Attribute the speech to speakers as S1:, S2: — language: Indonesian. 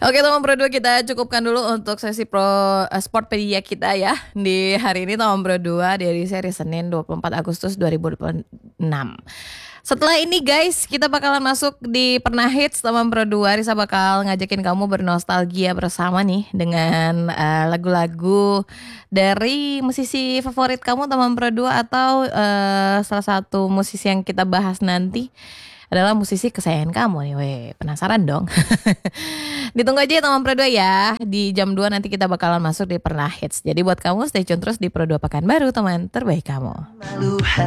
S1: Oke teman Pro 2, kita cukupkan dulu untuk sesi Sportpedia kita ya. Di hari ini teman Pro 2 dari seri Senin 24 Agustus 2026. Setelah ini guys, kita bakalan masuk di Pernah Hits teman Pro 2. Risa bakal ngajakin kamu bernostalgia bersama nih dengan lagu-lagu dari musisi favorit kamu teman Pro 2 atau salah satu musisi yang kita bahas nanti adalah musisi kesayangan kamu nih. Weh, penasaran dong. Ditunggu aja ya teman Pro 2 ya. Di jam 2 nanti kita bakalan masuk di Pernah Hits. Jadi buat kamu stay tune terus di Pro 2 Pekanbaru, teman terbaik kamu.